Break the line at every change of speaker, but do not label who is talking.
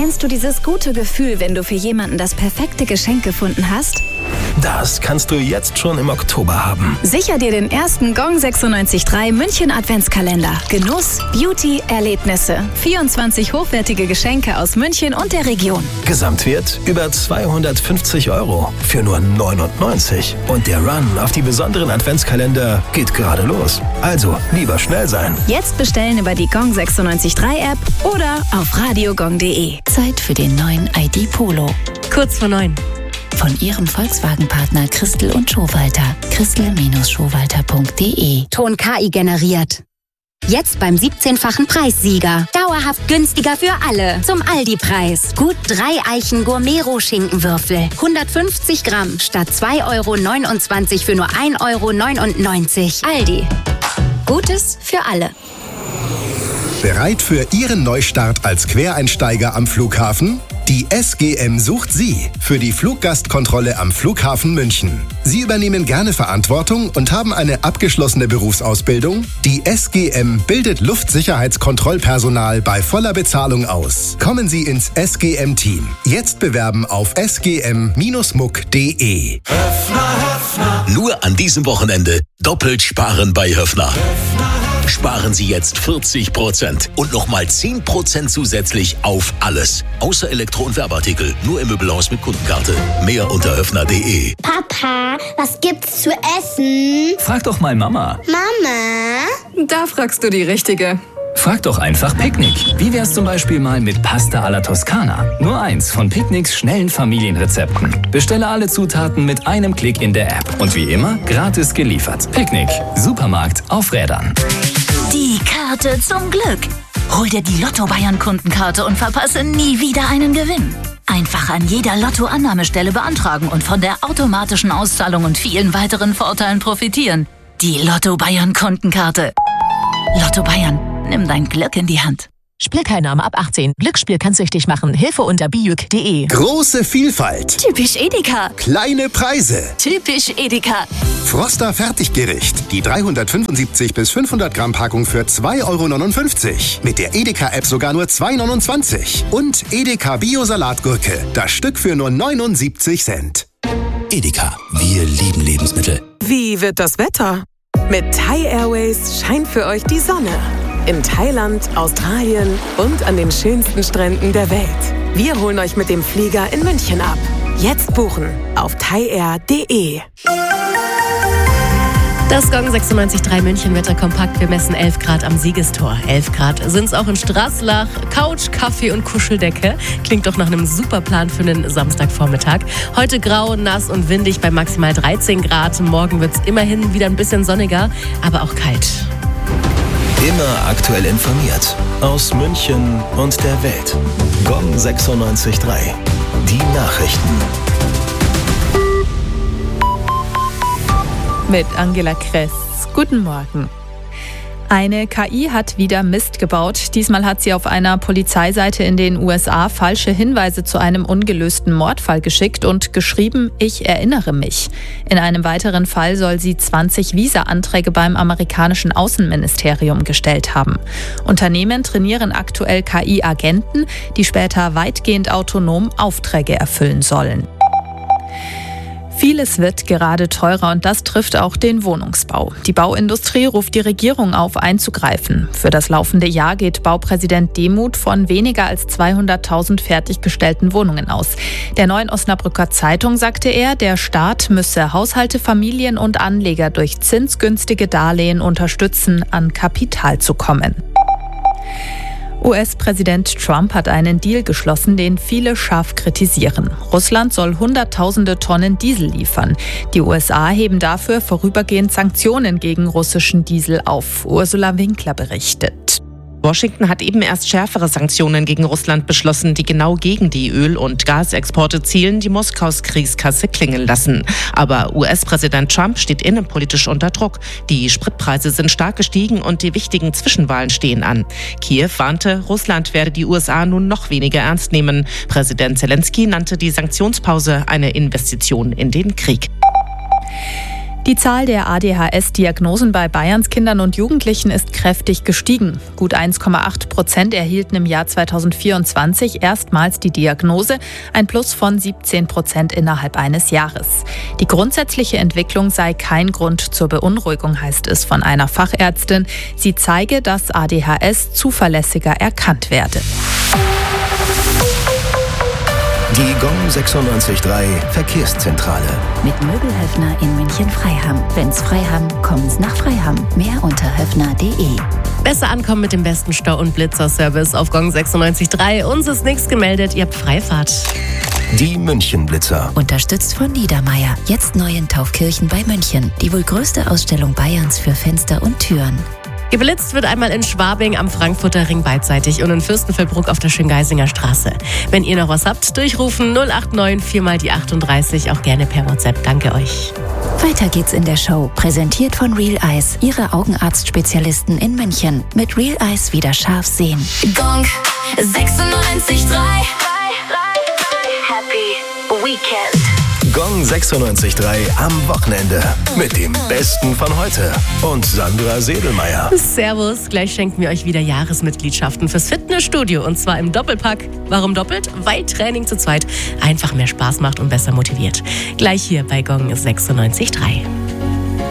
Kennst du dieses gute Gefühl, wenn du für jemanden das perfekte Geschenk gefunden hast?
Das kannst du jetzt schon im Oktober haben.
Sicher dir den ersten Gong 96.3 München Adventskalender. Genuss, Beauty, Erlebnisse. 24 hochwertige Geschenke aus München und der Region.
Gesamtwert über 250 € für nur 99. Und der Run auf die besonderen Adventskalender geht gerade los. Also lieber schnell sein.
Jetzt bestellen über die Gong 96.3 App oder auf radiogong.de.
Zeit für den neuen ID Polo.
Kurz vor 9.
Von Ihrem Volkswagen-Partner Christel und Schowalter. Christel-Schowalter.de.
Ton KI generiert. Jetzt beim 17-fachen Preissieger. Dauerhaft günstiger für alle. Zum Aldi-Preis. Gut 3 Eichen Gourmet-Schinkenwürfel. 150 Gramm statt 2,29 € für nur 1,99 €. Aldi. Gutes für alle.
Bereit für Ihren Neustart als Quereinsteiger am Flughafen? Die SGM sucht Sie für die Fluggastkontrolle am Flughafen München. Sie übernehmen gerne Verantwortung und haben eine abgeschlossene Berufsausbildung? Die SGM bildet Luftsicherheitskontrollpersonal bei voller Bezahlung aus. Kommen Sie ins SGM-Team. Jetzt bewerben auf sgm-muck.de.
Nur an diesem Wochenende doppelt sparen bei Höffner. Sparen Sie jetzt 40% und nochmal 10% zusätzlich auf alles. Außer Elektro- und Werbeartikel. Nur im Möbelhaus mit Kundenkarte. Mehr unter höffner.de.
Papa, was gibt's zu essen?
Frag doch mal Mama.
Mama?
Da fragst du die Richtige.
Frag doch einfach Picknick. Wie wär's zum Beispiel mal mit Pasta alla Toskana? Nur eins von Picknicks schnellen Familienrezepten. Bestelle alle Zutaten mit einem Klick in der App. Und wie immer, gratis geliefert. Picknick. Supermarkt auf Rädern.
Die Karte zum Glück. Hol dir die Lotto-Bayern-Kundenkarte und verpasse nie wieder einen Gewinn. Einfach an jeder Lotto-Annahmestelle beantragen und von der automatischen Auszahlung und vielen weiteren Vorteilen profitieren. Die Lotto-Bayern-Kundenkarte. Lotto Bayern. Nimm dein Glück in die Hand.
Spielteilnahme ab 18. Glücksspiel kann süchtig machen. Hilfe unter bijuk.de.
Große Vielfalt.
Typisch Edeka.
Kleine Preise.
Typisch Edeka.
Froster Fertiggericht. Die 375 bis 500 Gramm Packung für 2,59 €. Mit der Edeka-App sogar nur 2,29 €. Und Edeka Bio-Salatgurke. Das Stück für nur 79 Cent.
Edeka. Wir lieben Lebensmittel.
Wie wird das Wetter? Mit Thai Airways scheint für euch die Sonne. In Thailand, Australien und an den schönsten Stränden der Welt. Wir holen euch mit dem Flieger in München ab. Jetzt buchen auf thaiair.de.
Das Gong 96.3 München Wetterkompakt. Wir messen 11 Grad am Siegestor. 11 Grad sind es auch in Straßlach. Couch, Kaffee und Kuscheldecke. Klingt doch nach einem super Plan für einen Samstagvormittag. Heute grau, nass und windig bei maximal 13 Grad. Morgen wird es immerhin wieder ein bisschen sonniger, aber auch kalt.
Immer aktuell informiert. Aus München und der Welt. Gong 96.3. Die Nachrichten.
Mit Angela Kress. Guten Morgen. Eine KI hat wieder Mist gebaut. Diesmal hat sie auf einer Polizeiseite in den USA falsche Hinweise zu einem ungelösten Mordfall geschickt und geschrieben, ich erinnere mich. In einem weiteren Fall soll sie 20 Visa-Anträge beim amerikanischen Außenministerium gestellt haben. Unternehmen trainieren aktuell KI-Agenten, die später weitgehend autonom Aufträge erfüllen sollen. Vieles wird gerade teurer und das trifft auch den Wohnungsbau. Die Bauindustrie ruft die Regierung auf, einzugreifen. Für das laufende Jahr geht Baupräsident Demuth von weniger als 200.000 fertiggestellten Wohnungen aus. Der Neuen Osnabrücker Zeitung sagte er, der Staat müsse Haushalte, Familien und Anleger durch zinsgünstige Darlehen unterstützen, an Kapital zu kommen. US-Präsident Trump hat einen Deal geschlossen, den viele scharf kritisieren. Russland soll Hunderttausende Tonnen Diesel liefern. Die USA heben dafür vorübergehend Sanktionen gegen russischen Diesel auf. Ursula Winkler berichtet.
Washington hat eben erst schärfere Sanktionen gegen Russland beschlossen, die genau gegen die Öl- und Gasexporte zielen, die Moskaus Kriegskasse klingeln lassen. Aber US-Präsident Trump steht innenpolitisch unter Druck. Die Spritpreise sind stark gestiegen und die wichtigen Zwischenwahlen stehen an. Kiew warnte, Russland werde die USA nun noch weniger ernst nehmen. Präsident Zelensky nannte die Sanktionspause eine Investition in den Krieg.
Die Zahl der ADHS-Diagnosen bei Bayerns Kindern und Jugendlichen ist kräftig gestiegen. Gut 1,8% erhielten im Jahr 2024 erstmals die Diagnose, ein Plus von 17% innerhalb eines Jahres. Die grundsätzliche Entwicklung sei kein Grund zur Beunruhigung, heißt es von einer Fachärztin. Sie zeige, dass ADHS zuverlässiger erkannt werde.
Die Gong 96.3 Verkehrszentrale.
Mit Möbelhöfner in München-Freiham. Wenn's Freiham, kommen's nach Freiham. Mehr unter höfner.de.
Besser ankommen mit dem besten Stau- und Blitzerservice auf Gong 96.3. Uns ist nichts gemeldet, ihr habt Freifahrt.
Die München-Blitzer.
Unterstützt von Niedermeyer. Jetzt neu in Taufkirchen bei München. Die wohl größte Ausstellung Bayerns für Fenster und Türen.
Geblitzt wird einmal in Schwabing am Frankfurter Ring beidseitig und in Fürstenfeldbruck auf der Schöngeisinger Straße. Wenn ihr noch was habt, durchrufen 089 4 mal die 38, auch gerne per WhatsApp. Danke euch.
Weiter geht's in der Show. Präsentiert von Real Eyes, Ihre Augenarztspezialisten in München. Mit Real Eyes wieder scharf sehen.
Gong 96.3 Happy Weekend.
Gong 96.3 am Wochenende mit dem Besten von heute und Sandra Sedelmeier.
Servus, gleich schenken wir euch wieder Jahresmitgliedschaften fürs Fitnessstudio und zwar im Doppelpack. Warum doppelt? Weil Training zu zweit einfach mehr Spaß macht und besser motiviert. Gleich hier bei Gong 96.3.